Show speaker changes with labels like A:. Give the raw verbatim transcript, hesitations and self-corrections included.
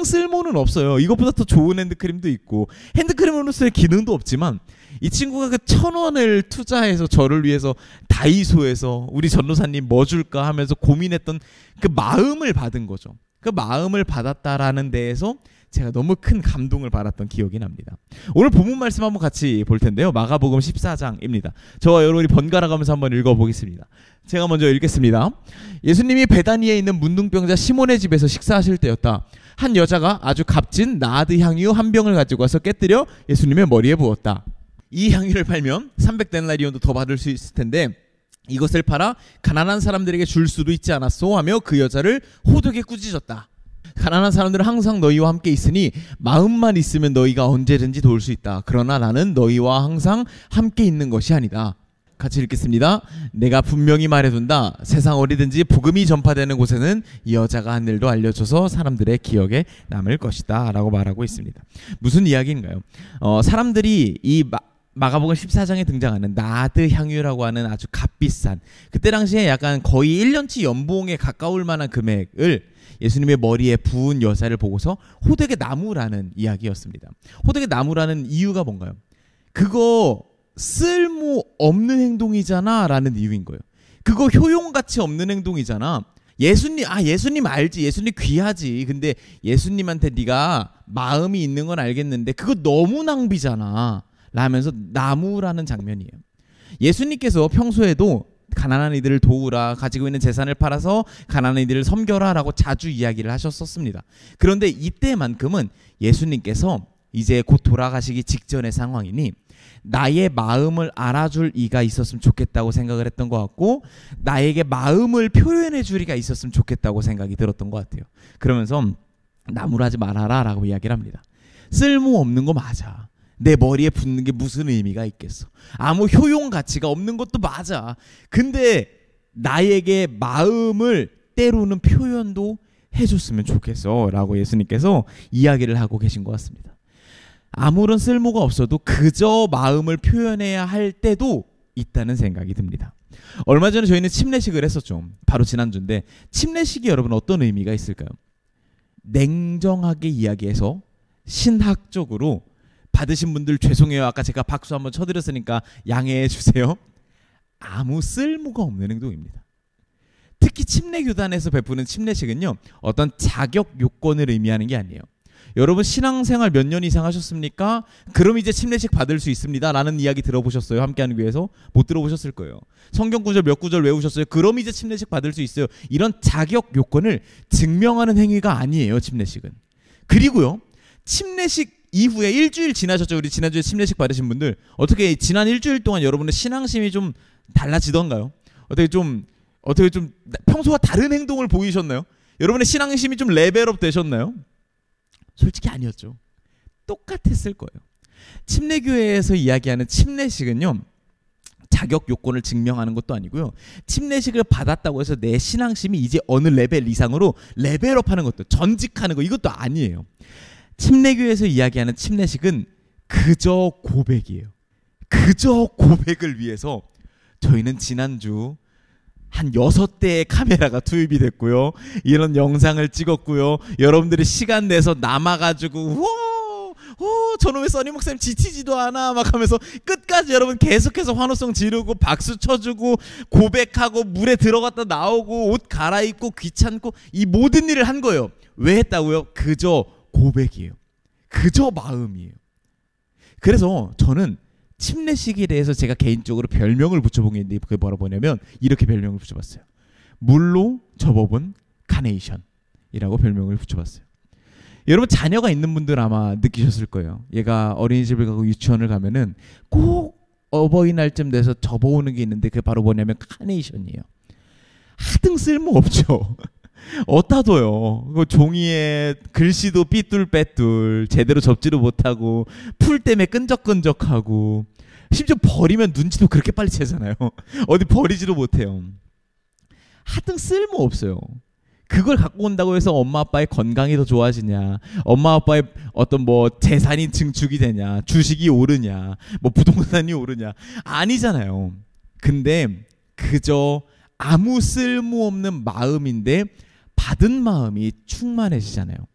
A: 쓸모는 없어요. 이것보다 더 좋은 핸드크림도 있고 핸드크림으로서의 기능도 없지만 이 친구가 그 천 원을 투자해서 저를 위해서 다이소에서 우리 전도사님 뭐 줄까 하면서 고민했던 그 마음을 받은 거죠. 그 마음을 받았다라는 데에서 제가 너무 큰 감동을 받았던 기억이 납니다. 오늘 본문 말씀 한번 같이 볼 텐데요. 마가복음 십사 장입니다. 저와 여러분이 번갈아 가면서 한번 읽어보겠습니다. 제가 먼저 읽겠습니다. 예수님이 베다니에 있는 문둥병자 시몬의 집에서 식사하실 때였다. 한 여자가 아주 값진 나드 향유 한 병을 가지고 와서 깨뜨려 예수님의 머리에 부었다. 이 향유를 팔면 삼백 데나리온도 더 받을 수 있을 텐데 이것을 팔아 가난한 사람들에게 줄 수도 있지 않았소 하며 그 여자를 호되게 꾸짖었다. 가난한 사람들은 항상 너희와 함께 있으니 마음만 있으면 너희가 언제든지 도울 수 있다. 그러나 나는 너희와 항상 함께 있는 것이 아니다. 같이 읽겠습니다. 내가 분명히 말해둔다. 세상 어디든지 복음이 전파되는 곳에는 이 여자가 한 일도 알려줘서 사람들의 기억에 남을 것이다 라고 말하고 있습니다. 무슨 이야기인가요? 어, 사람들이 이 마, 마가복음 십사 장에 등장하는 나드 향유라고 하는 아주 값비싼, 그때 당시에 약간 거의 일 년치 연봉에 가까울 만한 금액을 예수님의 머리에 부은 여자를 보고서 호되게 나무라는 이야기였습니다. 호되게 나무라는 이유가 뭔가요? 그거 쓸모없는 행동이잖아 라는 이유인 거예요. 그거 효용가치 없는 행동이잖아. 예수님, 아 예수님 알지, 예수님 귀하지. 근데 예수님한테 네가 마음이 있는 건 알겠는데 그거 너무 낭비잖아 라면서 나무라는 장면이에요. 예수님께서 평소에도 가난한 이들을 도우라, 가지고 있는 재산을 팔아서 가난한 이들을 섬겨라 라고 자주 이야기를 하셨었습니다. 그런데 이때만큼은 예수님께서 이제 곧 돌아가시기 직전의 상황이니 나의 마음을 알아줄 이가 있었으면 좋겠다고 생각을 했던 것 같고 나에게 마음을 표현해 줄 이가 있었으면 좋겠다고 생각이 들었던 것 같아요. 그러면서 나무라지 말아라 라고 이야기를 합니다. 쓸모없는 거 맞아. 내 머리에 붙는 게 무슨 의미가 있겠어. 아무 효용 가치가 없는 것도 맞아. 근데 나에게 마음을 때로는 표현도 해줬으면 좋겠어 라고 예수님께서 이야기를 하고 계신 것 같습니다. 아무런 쓸모가 없어도 그저 마음을 표현해야 할 때도 있다는 생각이 듭니다. 얼마 전에 저희는 침례식을 했었죠. 바로 지난주인데 침례식이 여러분 어떤 의미가 있을까요? 냉정하게 이야기해서 신학적으로 받으신 분들 죄송해요. 아까 제가 박수 한번 쳐드렸으니까 양해해 주세요. 아무 쓸모가 없는 행동입니다. 특히 침례교단에서 베푸는 침례식은요, 어떤 자격 요건을 의미하는 게 아니에요. 여러분 신앙생활 몇 년 이상 하셨습니까? 그럼 이제 침례식 받을 수 있습니다 라는 이야기 들어보셨어요? 함께하는 교회에서? 못 들어보셨을 거예요. 성경 구절 몇 구절 외우셨어요? 그럼 이제 침례식 받을 수 있어요. 이런 자격 요건을 증명하는 행위가 아니에요, 침례식은. 그리고요, 침례식 이후에 일주일 지나셨죠? 우리 지난주에 침례식 받으신 분들 어떻게 지난 일주일 동안 여러분의 신앙심이 좀 달라지던가요? 어떻게 좀 어떻게 좀 평소와 다른 행동을 보이셨나요? 여러분의 신앙심이 좀 레벨업 되셨나요? 솔직히 아니었죠. 똑같았을 거예요. 침례교회에서 이야기하는 침례식은요, 자격 요건을 증명하는 것도 아니고요, 침례식을 받았다고 해서 내 신앙심이 이제 어느 레벨 이상으로 레벨업하는 것도, 전직하는 거, 이것도 아니에요. 침례교회에서 이야기하는 침례식은 그저 고백이에요. 그저 고백을 위해서 저희는 지난주 한 여섯 대의 카메라가 투입이 됐고요, 이런 영상을 찍었고요, 여러분들이 시간 내서 남아가지고 오, 오, 저놈의 써니 목사님 지치지도 않아 막 하면서 끝까지 여러분 계속해서 환호성 지르고 박수 쳐주고 고백하고 물에 들어갔다 나오고 옷 갈아입고 귀찮고 이 모든 일을 한 거예요. 왜 했다고요? 그저 고백이에요. 그저 마음이에요. 그래서 저는 침례식에 대해서 제가 개인적으로 별명을 붙여본 게 있는데 그게 뭐냐면 이렇게 별명을 붙여봤어요. 물로 접어본 카네이션이라고 별명을 붙여봤어요. 여러분 자녀가 있는 분들 아마 느끼셨을 거예요. 얘가 어린이집을 가고 유치원을 가면은 꼭 어버이날쯤 돼서 접어오는 게 있는데 그게 바로 뭐냐면 카네이션이에요. 하등 쓸모없죠. 어디다 둬요. 그 종이에 글씨도 삐뚤빼뚤 제대로 접지도 못하고 풀 때문에 끈적끈적하고 심지어 버리면 눈치도 그렇게 빨리 채잖아요. 어디 버리지도 못해요. 하등 쓸모없어요. 그걸 갖고 온다고 해서 엄마 아빠의 건강이 더 좋아지냐, 엄마 아빠의 어떤 뭐 재산이 증축이 되냐, 주식이 오르냐, 뭐 부동산이 오르냐, 아니잖아요. 근데 그저 아무 쓸모없는 마음인데 받은 마음이 충만해지잖아요.